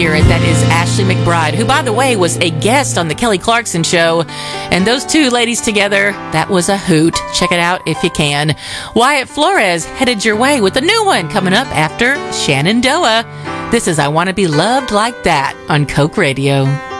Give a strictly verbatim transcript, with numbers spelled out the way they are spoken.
That is Ashley McBryde, who, by the way, was a guest on the Kelly Clarkson Show. And those two ladies together, that was a hoot. Check it out if you can. Wyatt Flores headed your way with a new one coming up after Shenandoah. This is I Want to Be Loved Like That on Coke Radio.